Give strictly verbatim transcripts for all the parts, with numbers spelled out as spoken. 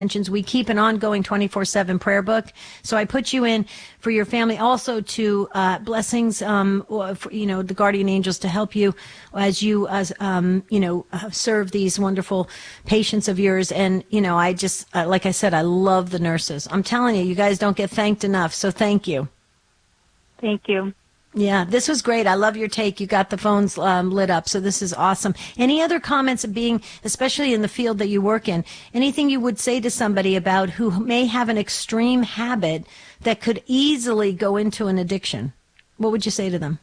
We keep an ongoing twenty-four seven prayer book. So I put you in for your family, also to uh, blessings, um, for, you know, the guardian angels to help you as you, as um, you know, uh, serve these wonderful patients of yours. And, you know, I just, uh, like I said, I love the nurses. I'm telling you, you guys don't get thanked enough. So thank you. Thank you. Yeah, this was great. I love your take. You got the phones um, lit up, so this is awesome. Any other comments of being, especially in the field that you work in, anything you would say to somebody about who may have an extreme habit that could easily go into an addiction? What would you say to them?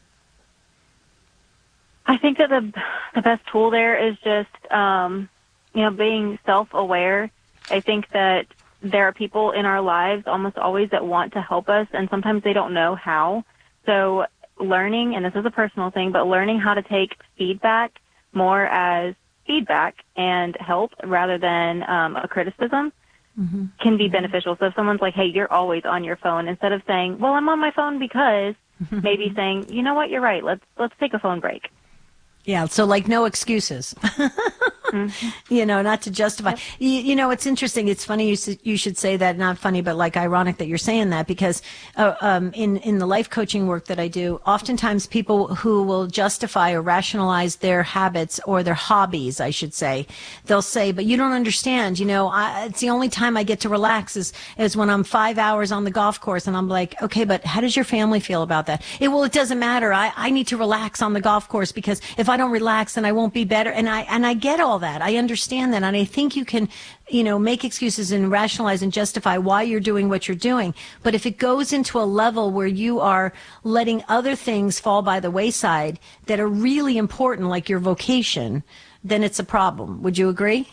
I think that the the best tool there is just, um, you know, being self-aware. I think that there are people in our lives almost always that want to help us, and sometimes they don't know how. So learning, and this is a personal thing, but learning how to take feedback more as feedback and help rather than um, a criticism mm-hmm. can be beneficial. So if someone's like, hey, you're always on your phone, instead of saying, well, I'm on my phone because, maybe saying, you know what, you're right, let's let's take a phone break. Yeah, so like no excuses. Mm-hmm. You know, not to justify. Yep. You, you know, it's interesting. It's funny you you should say that. Not funny, but like ironic that you're saying that, because uh, um, in in the life coaching work that I do, oftentimes people who will justify or rationalize their habits or their hobbies, I should say, they'll say, "But you don't understand. You know, I, it's the only time I get to relax is is when I'm five hours on the golf course." And I'm like, "Okay, but how does your family feel about that?" It, well, it doesn't matter. I I need to relax on the golf course because if I don't relax, then I won't be better. And I and I get all that. I understand that. And I think you can, you know, make excuses and rationalize and justify why you're doing what you're doing. But if it goes into a level where you are letting other things fall by the wayside that are really important, like your vocation, then it's a problem. Would you agree?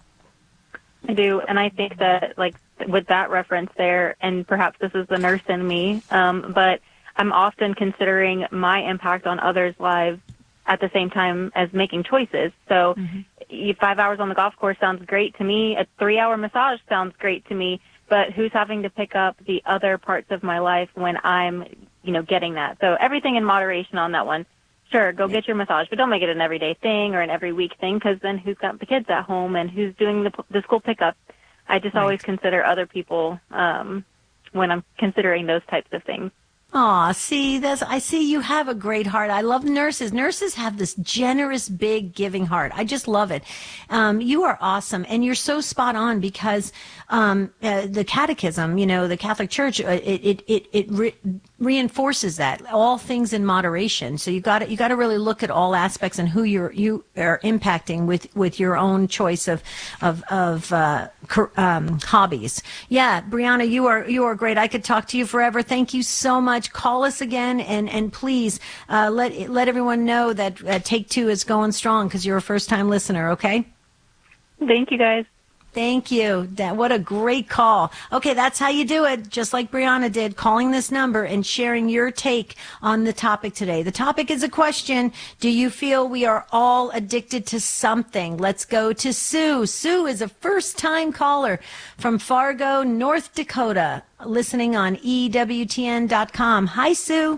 I do. And I think that, like, with that reference there, and perhaps this is the nurse in me, um, but I'm often considering my impact on others' lives at the same time as making choices. So mm-hmm. five hours on the golf course sounds great to me. A three-hour massage sounds great to me. But who's having to pick up the other parts of my life when I'm, you know, getting that? So everything in moderation on that one. Sure, go get your massage, but don't make it an everyday thing or an every week thing, because then who's got the kids at home and who's doing the, the school pickup? I just right. always consider other people um, when I'm considering those types of things. Aw, see, that's, I see you have a great heart. I love nurses. Nurses have this generous, big, giving heart. I just love it. Um, you are awesome. And you're so spot on, because um, uh, the catechism, you know, the Catholic Church, uh, it it it, it re- reinforces that. All things in moderation. So you got to you got to really look at all aspects and who you're you are impacting with, with your own choice of of of uh, um, hobbies. Yeah, Brianna, you are you are great. I could talk to you forever. Thank you so much. Call us again, and and please uh, let let everyone know that uh, Take Two is going strong, because you're a first time listener. Okay. Thank you, guys. Thank you. That, what a great call. Okay, that's how you do it, just like Brianna did, calling this number and sharing your take on the topic today. The topic is a question. Do you feel we are all addicted to something? Let's go to Sue. Sue is a first-time caller from Fargo, North Dakota, listening on E W T N dot com. Hi, Sue.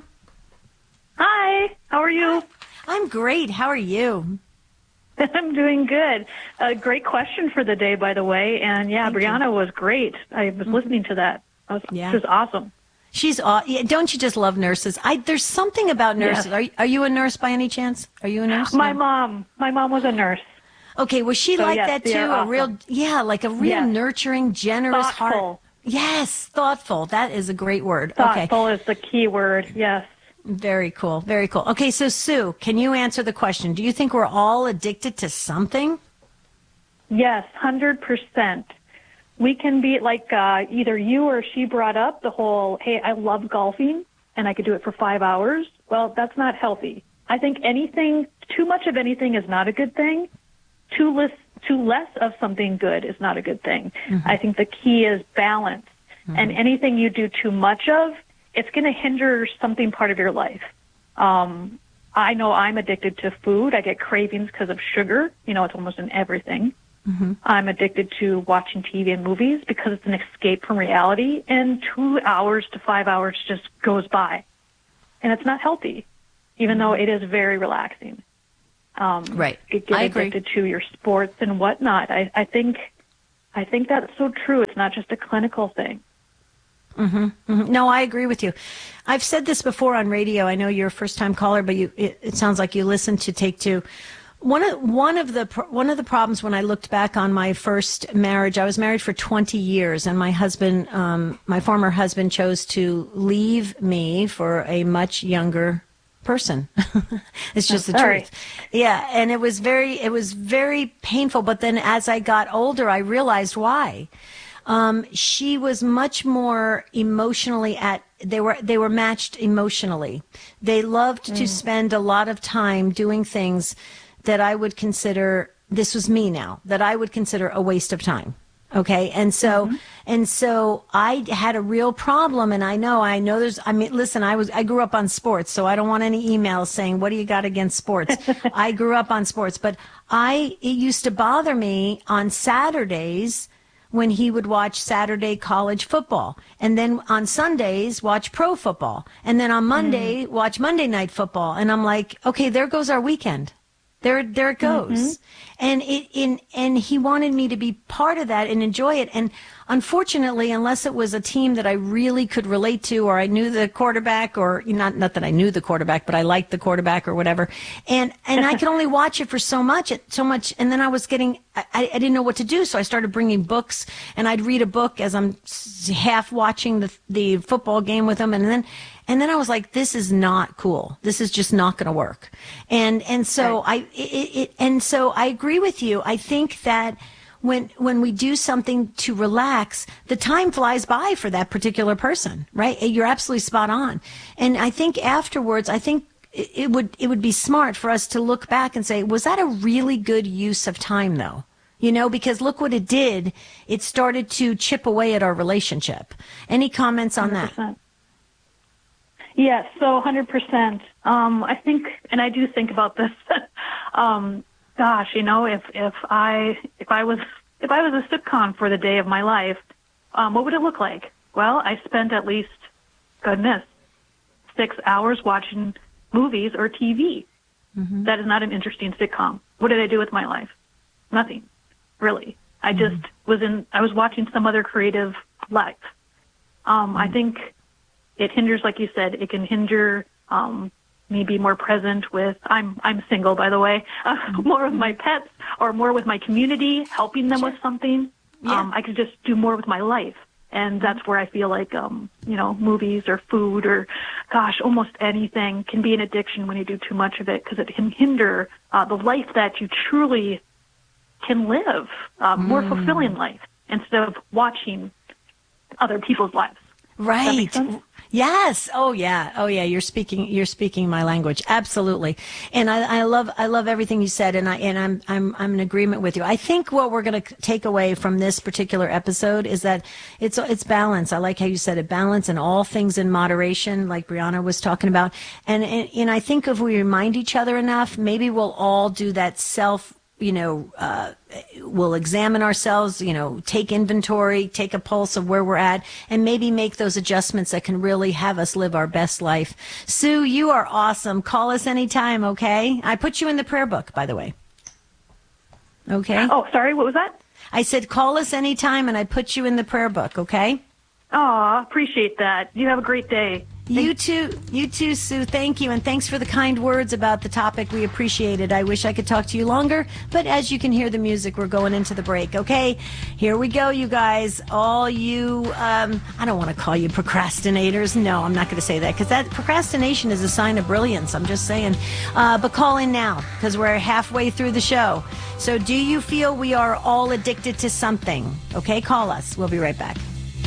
Hi. How are you? I'm great. How are you? I'm doing good. A great question for the day, by the way. And yeah, Thank Brianna you. was great. I was mm-hmm. listening to that. Was, yeah. She was awesome. She's aw- yeah, don't you just love nurses? I there's something about nurses. Yes. Are you, are you a nurse by any chance? Are you a nurse? My no? mom. My mom was a nurse. Okay, was she so, like yes, that too? A awesome. real yeah, like a real yes. nurturing, generous thoughtful. heart. Yes, thoughtful. That is a great word. Thoughtful okay. is the key word. Yes. Very cool. Very cool. Okay, so Sue, can you answer the question? Do you think we're all addicted to something? Yes, one hundred percent. We can be like uh, either you or she brought up the whole, hey, I love golfing and I could do it for five hours. Well, that's not healthy. I think anything, too much of anything is not a good thing. Too less, too less of something good is not a good thing. Mm-hmm. I think the key is balance. Mm-hmm. And anything you do too much of, it's going to hinder something part of your life. Um, I know I'm addicted to food. I get cravings because of sugar. You know, it's almost in everything. Mm-hmm. I'm addicted to watching T V and movies because it's an escape from reality, and two hours to five hours just goes by. And it's not healthy, even mm-hmm. though it is very relaxing. Um, right. You get I addicted agree. to your sports and whatnot. I, I think I think that's so true. It's not just a clinical thing. Mm-hmm, mm-hmm. No, I agree with you. I've said this before on radio. I know you're a first-time caller, but you, it, it sounds like you listened to Take Two. One of one of the one of the problems when I looked back on my first marriage, I was married for twenty years, and my husband, um, my former husband, chose to leave me for a much younger person. It's just oh, the sorry. truth. Yeah, and it was very it was very painful. But then as I got older, I realized why. Um, she was much more emotionally at. They were they were matched emotionally. They loved mm. to spend a lot of time doing things that I would consider, this was me now, that I would consider a waste of time. Okay. And so, mm-hmm. and so I had a real problem, and I know, I know there's, I mean, listen, I was, I grew up on sports, so I don't want any emails saying, what do you got against sports? I grew up on sports, but I, it used to bother me on Saturdays when he would watch Saturday college football, and then on Sundays watch pro football, and then on Monday mm. watch Monday night football. And I'm like, okay, there goes our weekend. There, there it goes. Mm-hmm. And it, in, and he wanted me to be part of that and enjoy it. And unfortunately, unless it was a team that I really could relate to, or I knew the quarterback, or not, not that I knew the quarterback, but I liked the quarterback or whatever. And, and I could only watch it for so much, so much. And then I was getting, I, I didn't know what to do. So I started bringing books, and I'd read a book as I'm half watching the, the football game with him. And then, And then I was like, this is not cool. This is just not going to work. And, and so right. I, it, it, and so I agree with you. I think that when, when we do something to relax, the time flies by for that particular person, right? You're absolutely spot on. And I think afterwards, I think it, it would, it would be smart for us to look back and say, was that a really good use of time though? You know, because look what it did. It started to chip away at our relationship. Any comments on one hundred percent. That? Yes, so one hundred percent. Um, I think, and I do think about this. um, gosh, you know, if if I if I was if I was a sitcom for the day of my life, um, what would it look like? Well, I spent at least, goodness, six hours watching movies or T V. Mm-hmm. That is not an interesting sitcom. What did I do with my life? Nothing, really. I mm-hmm. just was in. I was watching some other creative life. Um, mm-hmm. I think. It hinders, like you said, it can hinder um, me be more present with, I'm I'm single, by the way, uh, more with my pets or more with my community, helping them sure. with something. Yeah. Um, I could just do more with my life. And that's where I feel like, um, you know, movies or food or, gosh, almost anything can be an addiction when you do too much of it, because it can hinder uh, the life that you truly can live, uh, mm. more fulfilling life, instead of watching other people's lives. Right. Yes. Oh yeah. Oh yeah. You're speaking, you're speaking my language. Absolutely. And I, I love, I love everything you said. And I, and I'm, I'm, I'm in agreement with you. I think what we're going to take away from this particular episode is that it's, it's balance. I like how you said it, balance, and all things in moderation, like Brianna was talking about. And, and, and I think if we remind each other enough, maybe we'll all do that self, you know, uh, we'll examine ourselves, you know, take inventory, take a pulse of where we're at, and maybe make those adjustments that can really have us live our best life. Sue, you are awesome. Call us anytime, okay? I put you in the prayer book, by the way. Okay? Oh, sorry, what was that? I said call us anytime, and I put you in the prayer book, okay? Oh, appreciate that. You have a great day. You too, you too, Sue. Thank you, and thanks for the kind words about the topic. We appreciate it. I wish I could talk to you longer, but as you can hear the music, we're going into the break. Okay, here we go, you guys. All you, um, I don't want to call you procrastinators. No, I'm not going to say that, because that procrastination is a sign of brilliance. I'm just saying. Uh, but call in now, because we're halfway through the show. So, do you feel we are all addicted to something? Okay, call us. We'll be right back.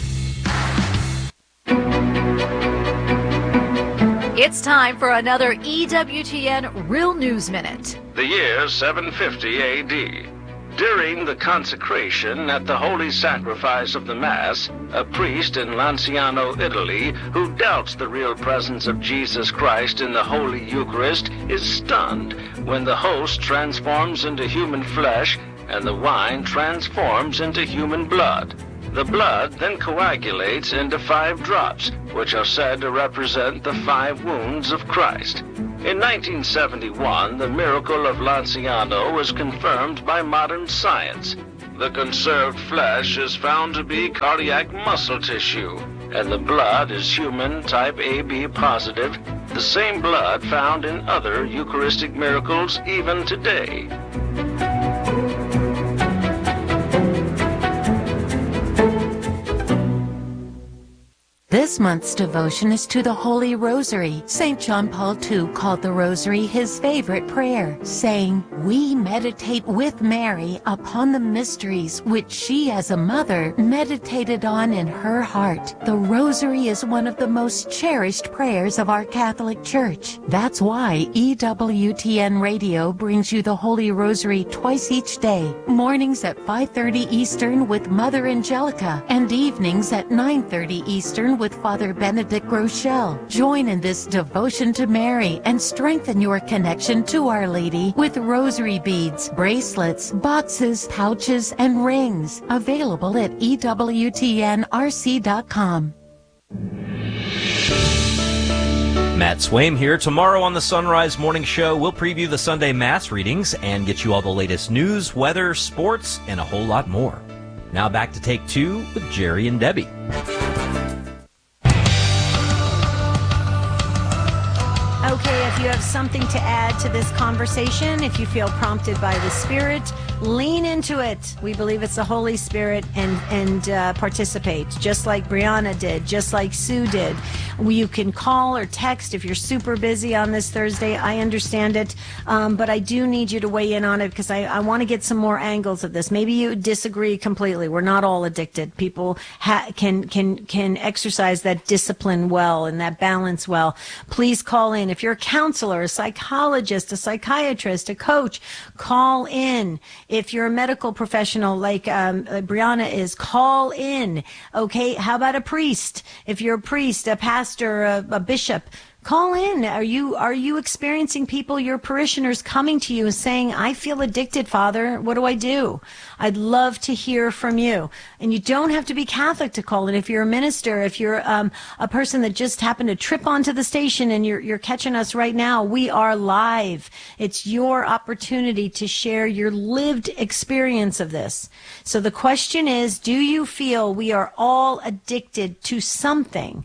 It's time for another E W T N Real News Minute. The year seven fifty A D. During the consecration at the Holy Sacrifice of the Mass, a priest in Lanciano, Italy, who doubts the real presence of Jesus Christ in the Holy Eucharist, is stunned when the host transforms into human flesh and the wine transforms into human blood. The blood then coagulates into five drops, which are said to represent the five wounds of Christ. In nineteen seventy-one, the miracle of Lanciano was confirmed by modern science. The conserved flesh is found to be cardiac muscle tissue, and the blood is human type A B positive, the same blood found in other Eucharistic miracles even today. This month's devotion is to the Holy Rosary. Saint John Paul the Second called the Rosary his favorite prayer, saying, "We meditate with Mary upon the mysteries which she as a mother meditated on in her heart." The Rosary is one of the most cherished prayers of our Catholic Church. That's why E W T N Radio brings you the Holy Rosary twice each day, mornings at five thirty Eastern with Mother Angelica, and evenings at nine thirty Eastern with Father Benedict Rochelle. Join in this devotion to Mary and strengthen your connection to Our Lady with rosary beads, bracelets, boxes, pouches, and rings. Available at E W T N R C dot com. Matt Swaim here. Tomorrow on the Sunrise Morning Show, we'll preview the Sunday Mass readings and get you all the latest news, weather, sports, and a whole lot more. Now back to Take Two with Jerry and Debbie. Okay, if you have something to add to this conversation, if you feel prompted by the Spirit, lean into it. We believe it's the Holy Spirit, and and uh, participate, just like Brianna did, just like Sue did. You can call or text if you're super busy on this Thursday. I understand it, um, but I do need you to weigh in on it because I, I want to get some more angles of this. Maybe you disagree completely. We're not all addicted. People ha- can can can exercise that discipline well and that balance well. Please call in. If you're a counselor, a psychologist, a psychiatrist, a coach, call in. If you're a medical professional like um, Brianna is, call in. Okay, how about a priest? If you're a priest, a pastor, a, a bishop, call in. Are you are you experiencing people, your parishioners, coming to you and saying, "I feel addicted, Father. What do I do?" I'd love to hear from you. And you don't have to be Catholic to call in. If you're a minister, if you're um, a person that just happened to trip onto the station and you're you're catching us right now, we are live. It's your opportunity to share your lived experience of this. So the question is, do you feel we are all addicted to something?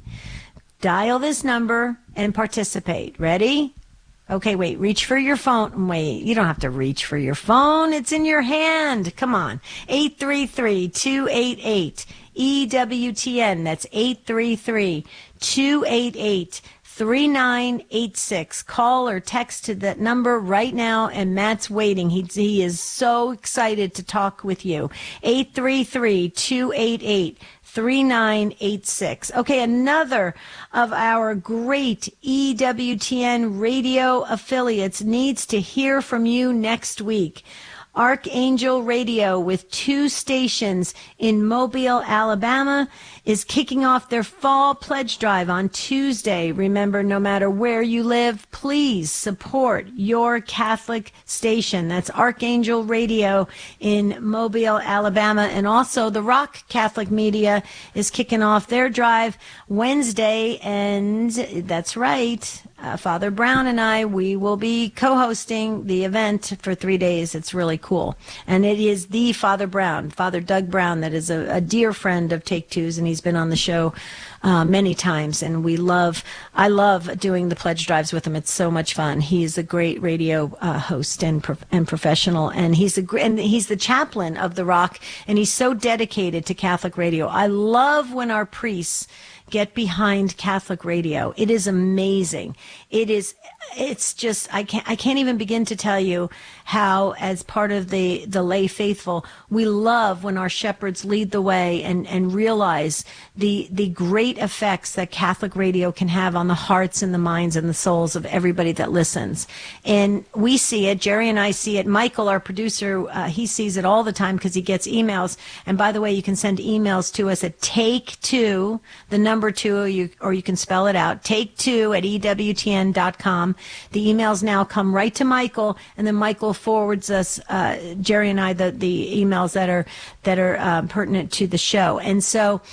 Dial this number and participate. Ready? Okay, wait, reach for your phone. Wait, you don't have to reach for your phone. It's in your hand. Come on. eight three three, two eight eight, E W T N. That's eight three three, two eight eight, three nine eight six. Call or text to that number right now, and Matt's waiting. He, he is so excited to talk with you. eight three three, two eight eight, three nine eight six. Okay, another of our great E W T N radio affiliates needs to hear from you next week. Archangel Radio, with two stations in Mobile, Alabama, is kicking off their fall pledge drive on Tuesday. Remember, no matter where you live, please support your Catholic station. That's Archangel Radio in Mobile, Alabama. And also the Rock Catholic Media is kicking off their drive Wednesday. And that's right, uh, Father Brown and I, we will be co-hosting the event for three days. It's really cool. And it is the Father Brown, Father Doug Brown, that is a, a dear friend of Take Two's, and he's been on the show uh, many times. And we love, I love doing the pledge drives with him. It's so much fun. He's a great radio uh, host and pro- and professional, and he's a gr- and he's the chaplain of the Rock, and he's so dedicated to Catholic radio. I love when our priests get behind Catholic radio. It is amazing. It is, it's just, I can't, I can't even begin to tell you how, as part of the, the lay faithful, we love when our shepherds lead the way and, and realize the, the great effects that Catholic radio can have on the hearts and the minds and the souls of everybody that listens. And we see it. Jerry and I see it. Michael, our producer, uh, he sees it all the time because he gets emails. And by the way, you can send emails to us at take two, the number two, or you, or you can spell it out, take two at E W T N dot com. The emails now come right to Michael, and then Michael forwards us, uh, Jerry and I, the, the emails that are, that are uh, pertinent to the show. And so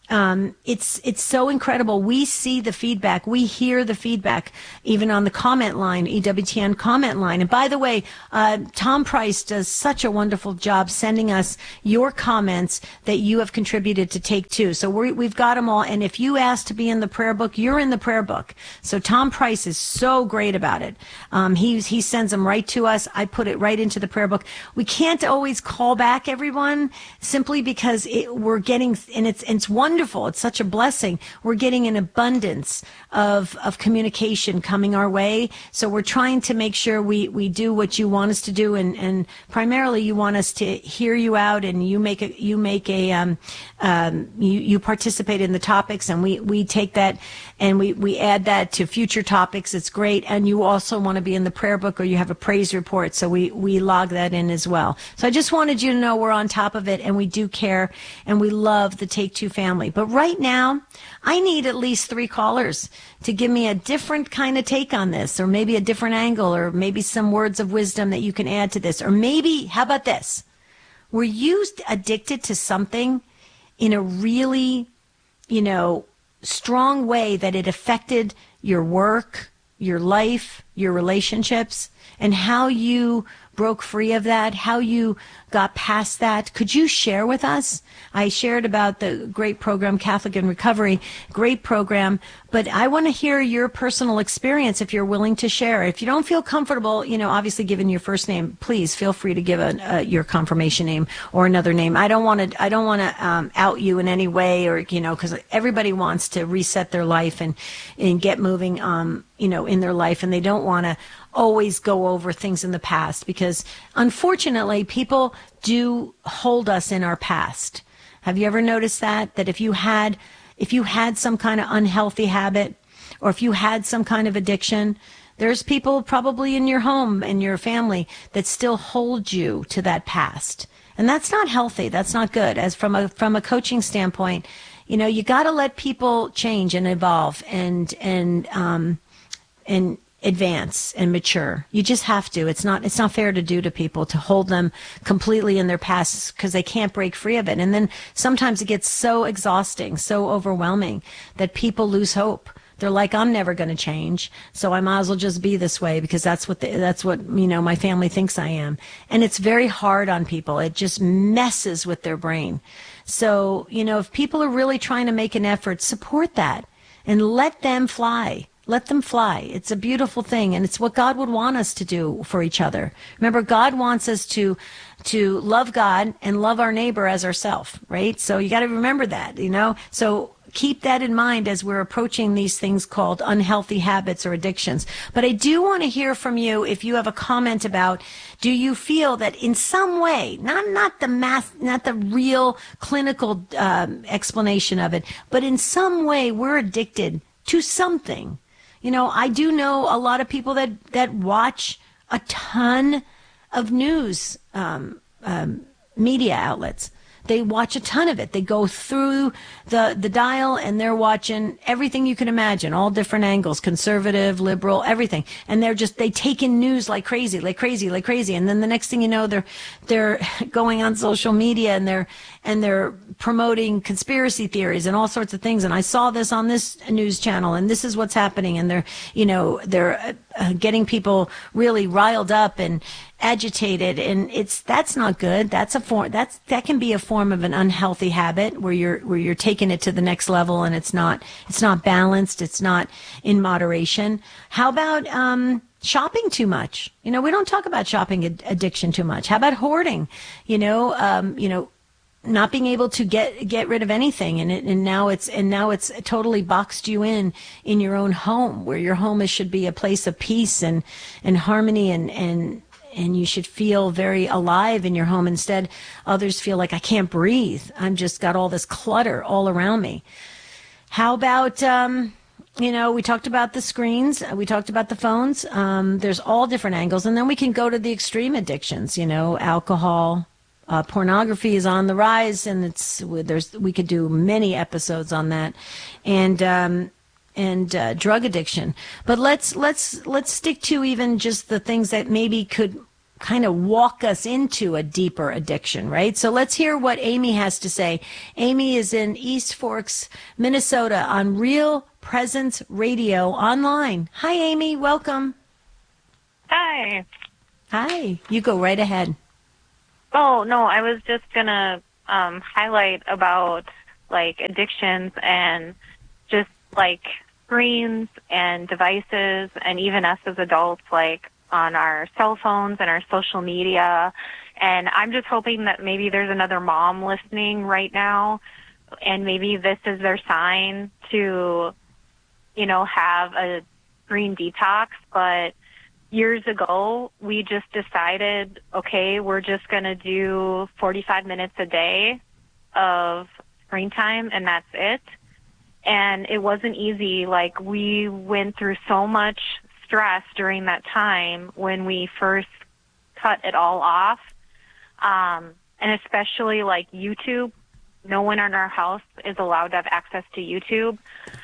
Um, it's it's so incredible. We see the feedback. We hear the feedback, even on the comment line, E W T N comment line. And by the way, uh, Tom Price does such a wonderful job sending us your comments that you have contributed to Take Two. So we we've got them all. And if you ask to be in the prayer book, you're in the prayer book. So Tom Price is so great about it. Um, he he sends them right to us. I put it right into the prayer book. We can't always call back everyone simply because it, we're getting, and it's it's wonderful. It's such a blessing. We're getting an abundance of of communication coming our way. So we're trying to make sure we, we do what you want us to do, and, and primarily you want us to hear you out, and you make a you make a um, um, you you participate in the topics, and we, we take that and we, we add that to future topics. It's great. And you also want to be in the prayer book, or you have a praise report, so we we log that in as well. So I just wanted you to know we're on top of it, and we do care, and we love the Take Two family. But right now, I need at least three callers to give me a different kind of take on this, or maybe a different angle, or maybe some words of wisdom that you can add to this. Or maybe, how about this? Were you addicted to something in a really, you know, strong way that it affected your work, your life, your relationships, and how you broke free of that, how you got past that? Could you share with us? I shared about the great program, Catholic in Recovery, great program, but I want to hear your personal experience if you're willing to share. If you don't feel comfortable, you know, obviously giving your first name, please feel free to give a, uh, your confirmation name or another name. I don't want to, I don't want to um, out you in any way, or, you know, because everybody wants to reset their life and, and get moving, um, you know, in their life, and they don't want to always go over things in the past, because unfortunately people do hold us in our past. Have you ever noticed that? That if you had, if you had some kind of unhealthy habit, or if you had some kind of addiction, there's people probably in your home, in your family, that still hold you to that past. And that's not healthy. That's not good. As from a, from a coaching standpoint, you know, you got to let people change and evolve and, and, um, and, advance and mature. You just have to. It's not, it's not fair to do to people, to hold them completely in their past, because they can't break free of it. And then sometimes it gets so exhausting, so overwhelming, that people lose hope. They're like, I'm never going to change, so I might as well just be this way, because that's what the, that's what, you know, my family thinks I am. And it's very hard on people. It just messes with their brain. So, you know, if people are really trying to make an effort, support that and let them fly. Let them fly. It's a beautiful thing, and it's what God would want us to do for each other. Remember, God wants us to to love God and love our neighbor as ourselves, right? So you got to remember that, you know? So keep that in mind as we're approaching these things called unhealthy habits or addictions. But I do want to hear from you if you have a comment about, do you feel that in some way, not not the math, not the real clinical um, explanation of it, but in some way we're addicted to something. You know, I do know a lot of people that, that watch a ton of news um, um, media outlets. They watch a ton of it. They go through the, the dial, and they're watching everything you can imagine, all different angles, conservative, liberal, everything. And they're just, they take in news like crazy, like crazy, like crazy. And then the next thing you know, they're, they're going on social media, and they're, and they're promoting conspiracy theories and all sorts of things. And I saw this on this news channel, and this is what's happening. And they're, you know, they're uh, getting people really riled up and agitated, and it's, that's not good. That's a form, that's, that can be a form of an unhealthy habit where you're, where you're taking it to the next level, and it's not, it's not balanced. It's not in moderation. How about, um, shopping too much? You know, we don't talk about shopping ad- addiction too much. How about hoarding? You know, um, you know, not being able to get get rid of anything, and it, and now it's and now it's totally boxed you in in your own home, where your home is, should be a place of peace and and harmony, and and and you should feel very alive in your home. Instead, others feel like, I can't breathe. I'm just got all this clutter all around me. How about um you know, we talked about the screens, we talked about the phones. Um, there's all different angles, and then we can go to the extreme addictions. You know, alcohol. Uh, pornography is on the rise, and it's there's we could do many episodes on that, and um, and uh, drug addiction. But let's let's let's stick to even just the things that maybe could kind of walk us into a deeper addiction, right? So let's hear what Amy has to say. Amy is in East Forks, Minnesota on Real Presence Radio online. Hi, Amy. Welcome. Hi. Hi. You go right ahead. Oh, no, I was just going to um, highlight about, like, addictions and just, like, screens and devices, and even us as adults, like, on our cell phones and our social media. And I'm just hoping that maybe there's another mom listening right now, and maybe this is their sign to, you know, have a screen detox. But years ago, we just decided, okay, we're just going to do forty-five minutes a day of screen time, and that's it. And it wasn't easy. Like, we went through so much stress during that time when we first cut it all off. Um, and especially like YouTube, no one in our house is allowed to have access to YouTube.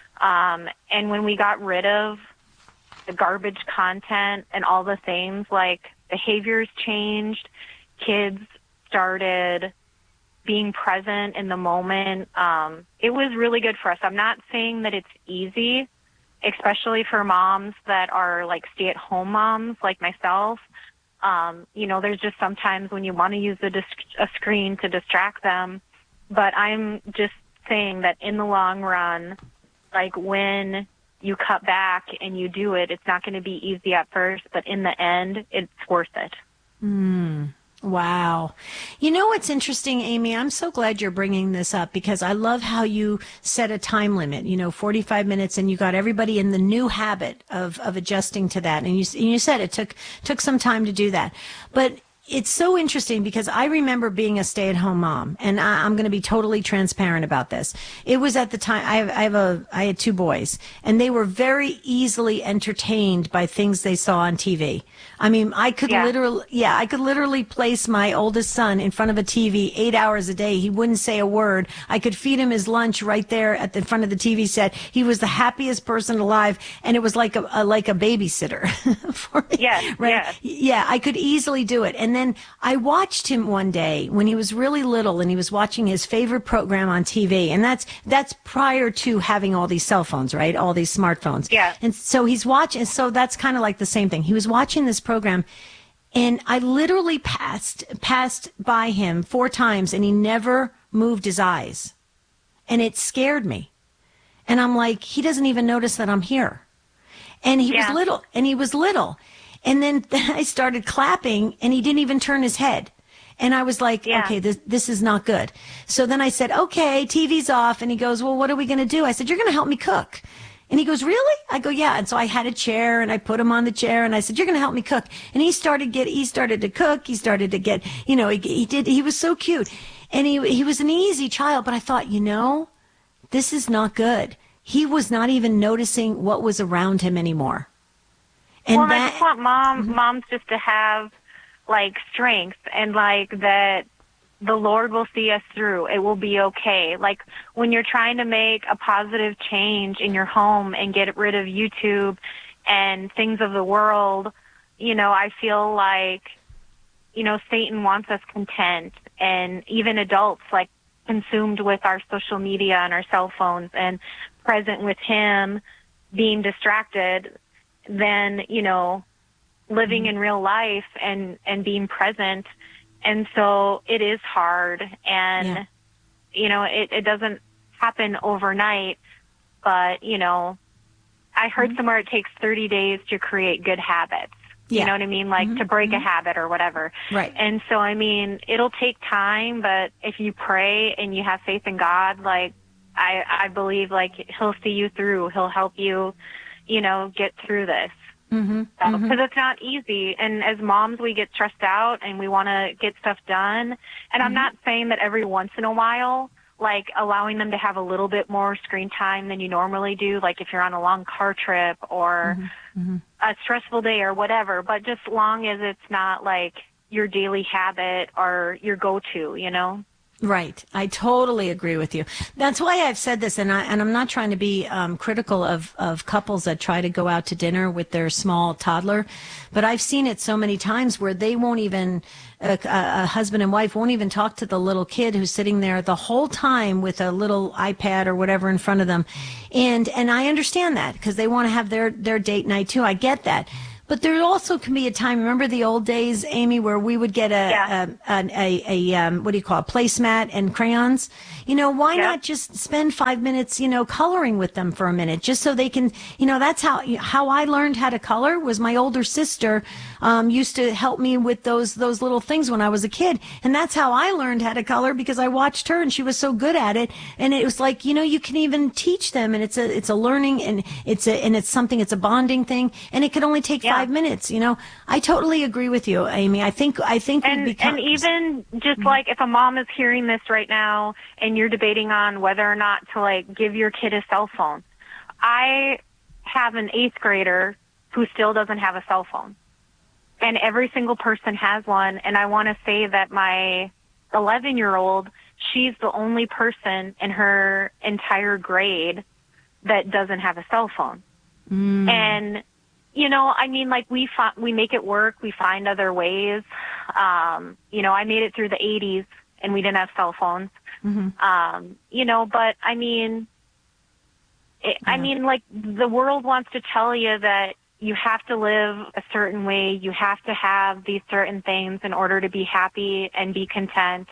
Um, and when we got rid of the garbage content and all the things, like behaviors changed, kids started being present in the moment. Um, it was really good for us. I'm not saying that it's easy, especially for moms that are like stay-at-home moms like myself. Um, you know, there's just sometimes when you want to use a, dis- a screen to distract them. But I'm just saying that in the long run, like when you cut back and you do it, it's not going to be easy at first, but in the end, it's worth it. Mm. Wow. You know what's interesting, Amy? I'm so glad you're bringing this up because I love how you set a time limit, you know, forty-five minutes, and you got everybody in the new habit of, of adjusting to that. And you, and you said it took, took some time to do that. But it's so interesting because I remember being a stay-at-home mom, and I, I'm going to be totally transparent about this. It was at the time I have, I have a I had two boys, and they were very easily entertained by things they saw on T V. I mean, I could Yeah. literally, yeah, I could literally place my oldest son in front of a T V eight hours a day. He wouldn't say a word. I could feed him his lunch right there at the front of the T V set. He was the happiest person alive, and it was like a, a like a babysitter for me. Yes, right? yes. Yeah, I could easily do it. And then I watched him one day when he was really little, and he was watching his favorite program on T V, and that's that's prior to having all these cell phones, right? All these smartphones. Yeah. And so he's watching. So that's kind of like the same thing. He was watching this program, and I literally passed passed by him four times, and he never moved his eyes, and it scared me. And I'm like, he doesn't even notice that I'm here. And he Yeah. was little, and he was little. And then I started clapping, and he didn't even turn his head. And I was like, Yeah. okay, this this is not good. So then I said, okay, T V's off. And he goes, well, what are we going to do? I said, you're going to help me cook. And he goes, really? I go, yeah. And so I had a chair, and I put him on the chair, and I said, you're going to help me cook. And he started get, he started to cook. He started to get, you know, he, he did, he was so cute. And he, he was an easy child, but I thought, you know, this is not good. He was not even noticing what was around him anymore. And well, and that, I just want mom, moms just to have, like, strength and, like, that the Lord will see us through. It will be okay. Like, when you're trying to make a positive change in your home and get rid of YouTube and things of the world, you know, I feel like, you know, Satan wants us content, and even adults, like, consumed with our social media and our cell phones and present with him, being distracted, than, you know, living in real life and, and being present. And so it is hard, and, Yeah. you know, it, it doesn't happen overnight, but, you know, I heard Mm-hmm. somewhere it takes thirty days to create good habits. Yeah. You know what I mean? Like, Mhm, to break mhm. a habit or whatever. Right. And so, I mean, it'll take time, but if you pray and you have faith in God, like, I, I believe, like, he'll see you through. He'll help you, you know, get through this. Mm-hmm, Because mm-hmm. it's not easy. And as moms, we get stressed out and we want to get stuff done. And I'm not saying that every once in a while, like allowing them to have a little bit more screen time than you normally do, like if you're on a long car trip or Mm-hmm. a stressful day or whatever, but just long as it's not like your daily habit or your go-to, you know? Right. I totally agree with you. That's why I've said this, and, I, and I'm not trying to be um, critical of, of couples that try to go out to dinner with their small toddler, but I've seen it so many times where they won't even, a, a husband and wife won't even talk to the little kid who's sitting there the whole time with a little iPad or whatever in front of them. And, and I understand that because they want to have their, their date night too. I get that. But there also can be a time, remember the old days, Amy, where we would get a, Yeah. a, a, a, a um, what do you call it, placemat and crayons? You know, why Yeah. not just spend five minutes, you know, coloring with them for a minute, just so they can, you know, that's how, how I learned how to color was my older sister, um, used to help me with those, those little things when I was a kid. And that's how I learned how to color because I watched her and she was so good at it. And it was like, you know, you can even teach them and it's a, it's a learning and it's a, and it's something, it's a bonding thing and it can only take Yeah. five minutes. You know, I totally agree with you, Amy. I think, I think And, we've become, and even just like if a mom is hearing this right now and you're debating on whether or not to like give your kid a cell phone. I have an eighth grader who still doesn't have a cell phone. And every single person has one. And I want to say that my eleven year old, she's the only person in her entire grade that doesn't have a cell phone. Mm. And, you know, I mean, like we fi- we make it work. We find other ways. Um, you know, I made it through the eighties and we didn't have cell phones. Mm-hmm. Um, you know, but I mean, it, Yeah. I mean, like the world wants to tell you that you have to live a certain way. You have to have these certain things in order to be happy and be content.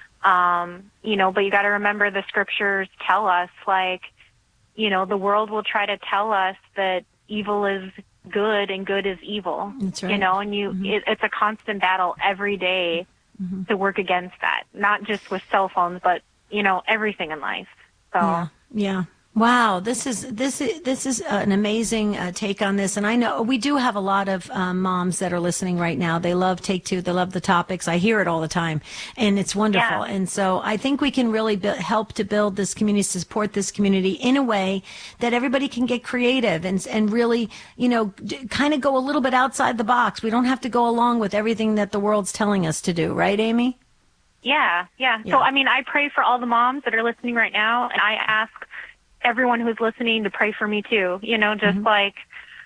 Um, you know, but you got to remember the scriptures tell us, like, you know, the world will try to tell us that evil is good and good is evil. That's right. You know, and you, Mm-hmm. it, it's a constant battle every day Mm-hmm. to work against that, not just with cell phones, but, you know, everything in life. So, Yeah, yeah. Wow, this is this is this is an amazing uh, take on this, and I know we do have a lot of um, moms that are listening right now. They love Take Two, they love the topics. I hear it all the time, and it's wonderful. Yeah. And so I think we can really bu- help to build this community, support this community in a way that everybody can get creative and and really, you know, d- kind of go a little bit outside the box. We don't have to go along with everything that the world's telling us to do, right, Amy? yeah, yeah. Yeah. So, I mean, I pray for all the moms that are listening right now, and I ask everyone who's listening to pray for me too. You know, just Mm-hmm. like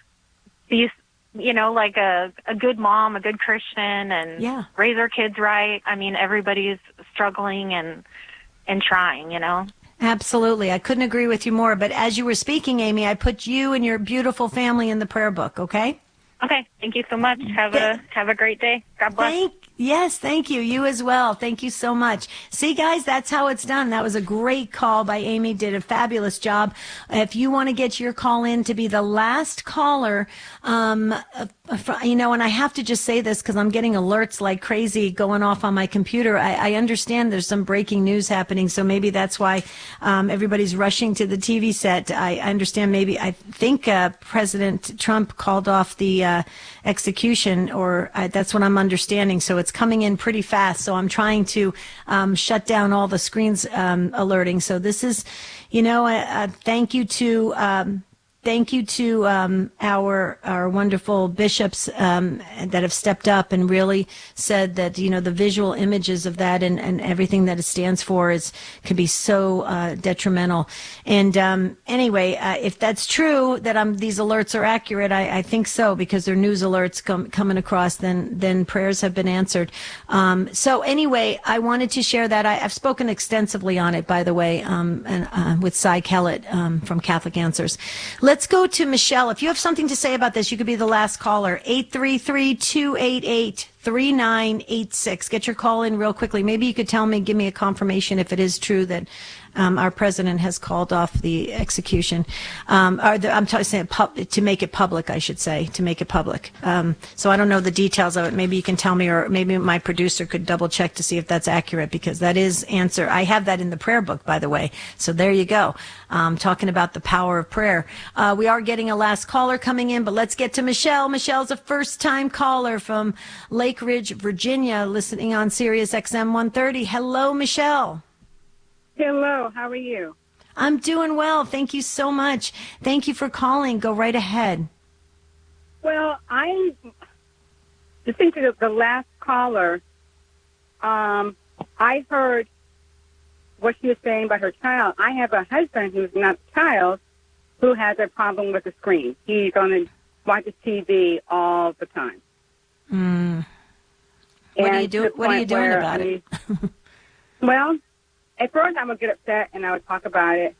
these, you know, like a a good mom, a good Christian, and Yeah. raise our kids right. I mean, everybody's struggling and and trying. You know. Absolutely. I couldn't agree with you more. But as you were speaking, Amy, I put you and your beautiful family in the prayer book, okay? Okay. Thank you so much. Have a have a great day. God bless. Thank Yes, thank you. You as well. Thank you so much. See, guys, that's how it's done. That was a great call by Amy. Did a fabulous job. If you want to get your call in to be the last caller, um, uh, fr- you know, and I have to just say this because I'm getting alerts like crazy going off on my computer. I, I understand there's some breaking news happening, so maybe that's why um, everybody's rushing to the T V set. I, I understand maybe, I think uh, President Trump called off the uh, execution, or uh, that's what I'm understanding. So it's coming in pretty fast. So I'm trying to um, shut down all the screens um, alerting. So this is, you know, a, a thank you to um, thank you to um, our our wonderful bishops um, that have stepped up and really said that, you know, the visual images of that and, and everything that it stands for is can be so uh, detrimental. And um, anyway, uh, if that's true that um, these alerts are accurate, I, I think so, because they're news alerts com- coming across. Then then prayers have been answered. Um, so anyway, I wanted to share that. I, I've spoken extensively on it, by the way, um, and, uh, with Cy Kellett um, from Catholic Answers. Let's go to Michelle. If you have something to say about this, you could be the last caller. eight three three, two eight eight, three nine eight six. Get your call in real quickly. Maybe you could tell me, give me a confirmation if it is true that um, our president has called off the execution. Um, or the, I'm t- saying pub- to make it public, I should say, to make it public. Um, so I don't know the details of it. Maybe you can tell me, or maybe my producer could double check to see if that's accurate, because that is answer. I have that in the prayer book, by the way. So there you go. Um, talking about the power of prayer. Uh, we are getting a last caller coming in, but let's get to Michelle. Michelle's a first-time caller from Lake Ridge, Virginia, listening on Sirius X M one thirty. Hello, Michelle. Hello, how are you? I'm doing well. Thank you so much. Thank you for calling. Go right ahead. Well, I listened to the, the last caller. Um, I heard what she was saying about her child, I have a husband who's not a child who has a problem with the screen. He's on the watches T V all the time. Mm. What are you doing? What are you doing where, about I mean, it? Well, at first I would get upset and I would talk about it,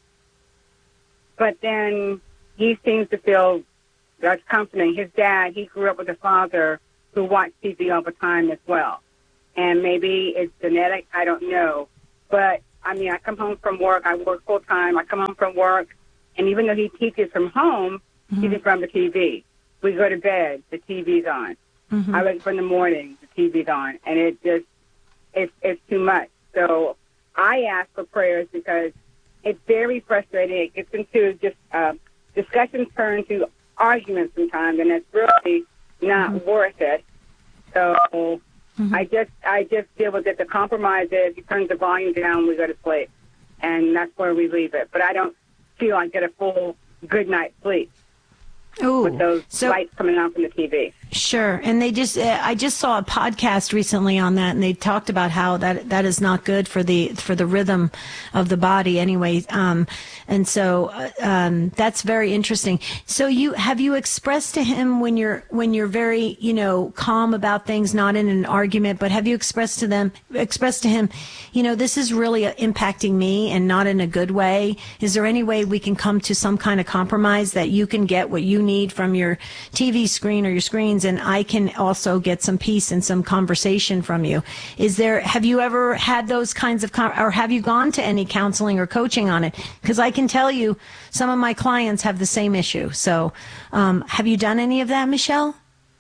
but then he seems to feel that's comforting. His dad, he grew up with a father who watched T V all the time as well, and maybe it's genetic. I don't know, but I mean, I come home from work. I work full time. I come home from work, and even though he teaches from home, mm-hmm. he's in front of the T V. We go to bed, the T V's on. Mm-hmm. I wake up in the morning, the T V's on, and it just it's it's too much. So I ask for prayers because it's very frustrating. It gets into just uh, discussions turn to arguments sometimes, and it's really not mm-hmm. worth it. So mm-hmm. I just I just deal with it. The compromise is he turns the volume down, we go to sleep, and that's where we leave it. But I don't feel I get a full good night's sleep. Ooh, with those so, lights coming out from the T V. Sure. And they just, uh, I just saw a podcast recently on that, and they talked about how that, that is not good for the, for the rhythm of the body anyway. Um, and so, uh, um, that's very interesting. So you, have you expressed to him when you're, when you're very, you know, calm about things, not in an argument, but have you expressed to them, expressed to him, you know, this is really impacting me and not in a good way? Is there any way we can come to some kind of compromise that you can get what you need from your T V screen or your screens, and I can also get some peace and some conversation from you? Is there, have you ever had those kinds of, or have you gone to any counseling or coaching on it? Because I can tell you some of my clients have the same issue. So um, have you done any of that, Michelle?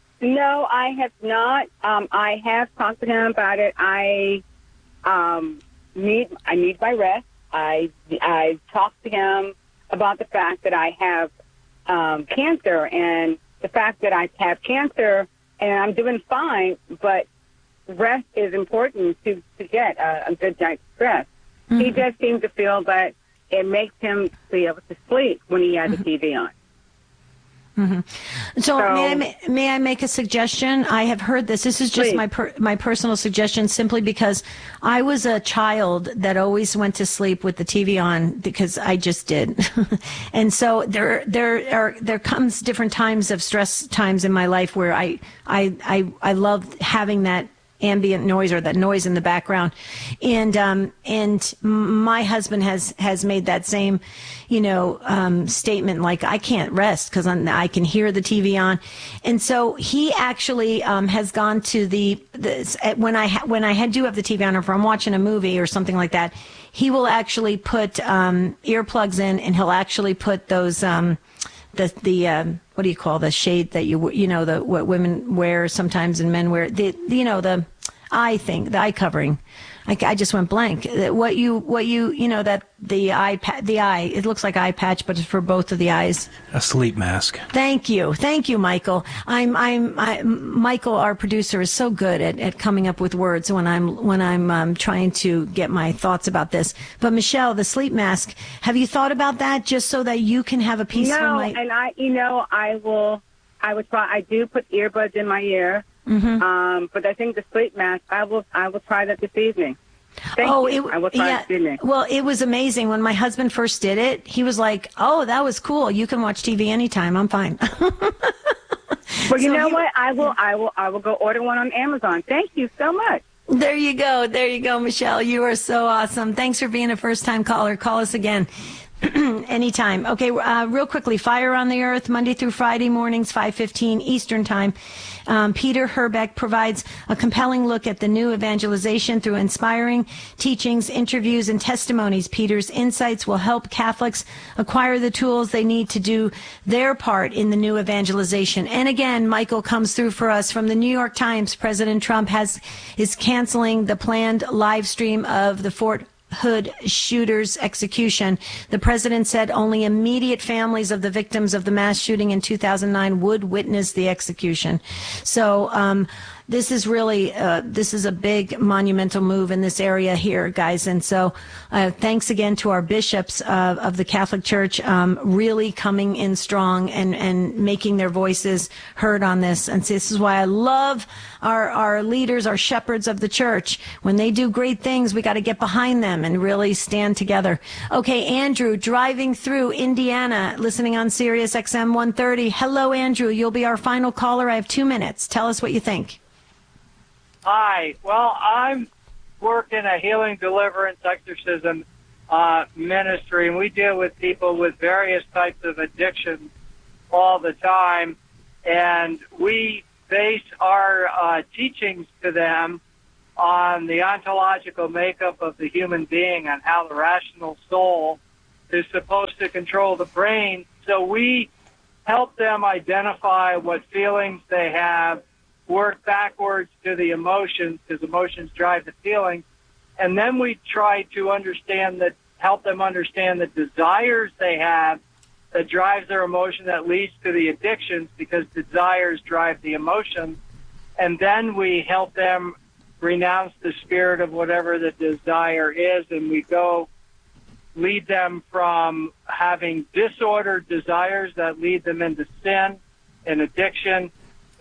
No, I have not. Um, I have talked to him about it. I um, need I need my rest. I I talked to him about the fact that I have um, cancer, and the fact that I have cancer and I'm doing fine, but rest is important to, to get a, a good night's rest. Mm-hmm. He just seems to feel that it makes him be able to sleep when he has mm-hmm. the T V on. Mm-hmm. So, so may, I, may I make a suggestion? I have heard this. This is just please. my per, my personal suggestion, simply because I was a child that always went to sleep with the T V on because I just did. And so there there are there comes different times of stress times in my life where I I I, I love having that ambient noise or that noise in the background. And, um, and my husband has, has made that same, you know, um, statement, like, I can't rest because I can hear the T V on. And so he actually, um, has gone to the, the when I, ha- when I had, do have the T V on, or if I'm watching a movie or something like that, he will actually put, um, earplugs in, and he'll actually put those, um, the, the, um, what do you call the shade that you, you know, the, what women wear sometimes and men wear, the, you know, the eye thing, the eye covering. I, I just went blank. What you, what you, you know, that the eye, pa- the eye, it looks like eye patch, but it's for both of the eyes. A sleep mask. Thank you. Thank you, Michael. I'm, I'm, I, Michael, our producer, is so good at, at coming up with words when I'm, when I'm um, trying to get my thoughts about this. But Michelle, the sleep mask, have you thought about that just so that you can have a peaceful no, night? And I, you know, I will, I would try, I do put earbuds in my ear. Mm-hmm. Um, but I think the sleep mask, I will, I will try that this evening. Thank oh, you. It, I will try yeah. it this evening. Well, it was amazing when my husband first did it. He was like, "Oh, that was cool. You can watch T V anytime. I'm fine." Well, you so know he, what? I will, I will, I will go order one on Amazon. Thank you so much. There you go. There you go, Michelle. You are so awesome. Thanks for being a first-time caller. Call us again. Anytime. Okay, uh, real quickly, Fire on the Earth, Monday through Friday mornings, five fifteen Eastern Time. Um, Peter Herbeck provides a compelling look at the new evangelization through inspiring teachings, interviews, and testimonies. Peter's insights will help Catholics acquire the tools they need to do their part in the new evangelization. And again, Michael comes through for us from the New York Times. President Trump has is canceling the planned live stream of the Fort Hood shooter's execution. The president said only immediate families of the victims of the mass shooting in two thousand nine would witness the execution. So, um, this is really, uh, this is a big monumental move in this area here, guys. And so uh, thanks again to our bishops uh, of the Catholic Church, um, really coming in strong and, and making their voices heard on this. And this is why I love our, our leaders, our shepherds of the church. When they do great things, we got to get behind them and really stand together. Okay, Andrew, driving through Indiana, listening on Sirius X M one thirty. Hello, Andrew. You'll be our final caller. I have two minutes. Tell us what you think. Hi. Well, I'm working a healing, deliverance, exorcism uh, ministry, and we deal with people with various types of addictions all the time, and we base our uh, teachings to them on the ontological makeup of the human being, on how the rational soul is supposed to control the brain. So we help them identify what feelings they have, work backwards to the emotions, because emotions drive the feelings, and then we try to understand that, help them understand the desires they have that drives their emotion that leads to the addictions, because desires drive the emotions, and then we help them renounce the spirit of whatever the desire is, and we go lead them from having disordered desires that lead them into sin and addiction,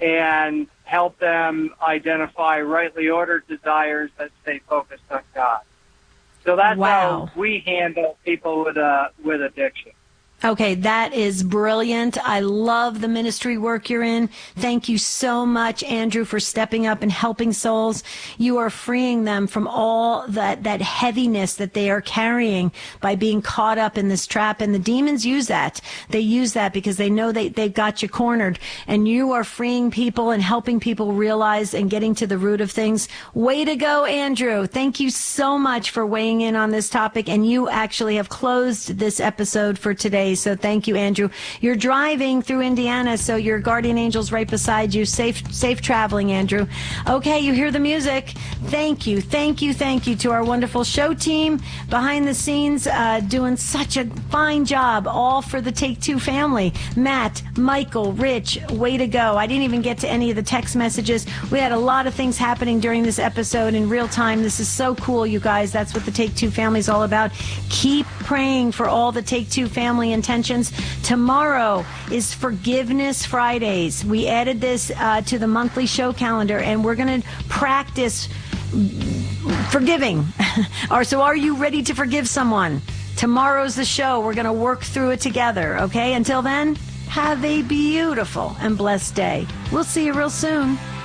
and help them identify rightly ordered desires that stay focused on God. So that's Wow. how we handle people with uh, with addiction. Okay, that is brilliant. I love the ministry work you're in. Thank you so much, Andrew, for stepping up and helping souls. You are freeing them from all that, that heaviness that they are carrying by being caught up in this trap. And the demons use that. They use that because they know they, they've got you cornered. And you are freeing people and helping people realize and getting to the root of things. Way to go, Andrew. Thank you so much for weighing in on this topic. And you actually have closed this episode for today. So thank you, Andrew. You're driving through Indiana, so your guardian angel's right beside you. Safe, safe traveling, Andrew. Okay, you hear the music. Thank you, thank you, thank you to our wonderful show team behind the scenes, uh, doing such a fine job, all for the Take Two family. Matt, Michael, Rich, way to go. I didn't even get to any of the text messages. We had a lot of things happening during this episode in real time. This is so cool, you guys. That's what the Take Two family is all about. Keep praying for all the Take Two family intentions. Tomorrow is Forgiveness Fridays. We added this uh, to the monthly show calendar, and we're going to practice forgiving. Or so are you ready to forgive someone? Tomorrow's the show. We're going to work through it together, okay? Until then, have a beautiful and blessed day. We'll see you real soon.